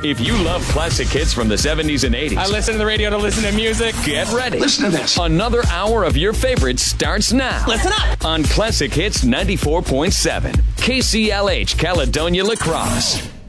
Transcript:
If you love classic hits from the 70s and 80s, I listen to the radio to listen to music. Get ready. Listen to this. Another hour of your favorites starts now. Listen up. On Classic Hits 94.7, KCLH, Caledonia La Crosse.